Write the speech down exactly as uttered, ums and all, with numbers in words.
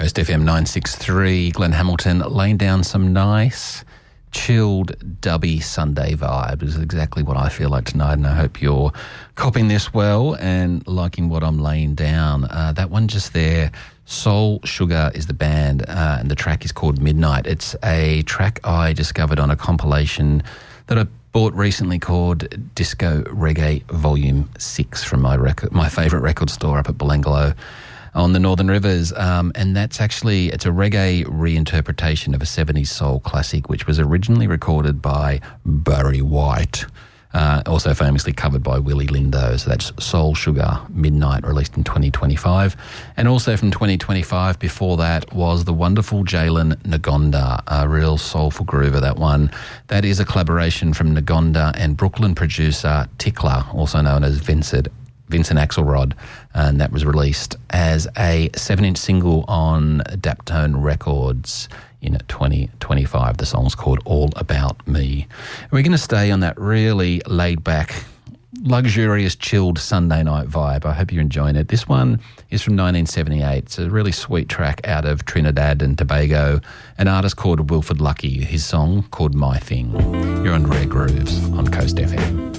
Coast F M nine sixty-three, Glenn Hamilton, laying down some nice, chilled, dubby Sunday vibe. Is exactly what I feel like tonight, and I hope you're copying this well and liking what I'm laying down. Uh, that one just there, Soul Sugar is the band, uh, and the track is called Midnight. It's a track I discovered on a compilation that I bought recently called Disco Reggae Volume six from my record, my favourite record store up at Belanglo on the Northern Rivers, um, and that's actually, it's a reggae reinterpretation of a seventies soul classic which was originally recorded by Barry White, uh, also famously covered by Willie Lindo. So that's Soul Sugar Midnight, released in twenty twenty-five. And also from twenty twenty-five before that was the wonderful Jalen Ngonda, a real soulful groover, that one. That is a collaboration from Ngonda and Brooklyn producer Tickler, also known as Vincent Vincent Axelrod, and that was released as a seven-inch single on Daptone Records in twenty twenty-five. The song's called All About Me. We're going to stay on that really laid-back, luxurious, chilled Sunday night vibe. I hope you're enjoying it. This one is from nineteen seventy-eight. It's a really sweet track out of Trinidad and Tobago, an artist called Wilfred Lucky, his song called My Thing. You're on Rare Grooves on Coast F M.